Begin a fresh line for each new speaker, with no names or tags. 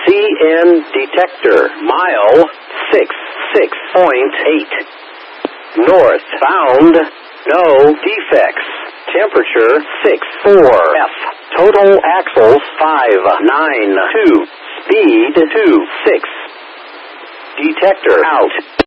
CN detector. Mile 66.8. Northbound. No defects. Temperature 64F. Total axles 592. Speed 26. Detector out.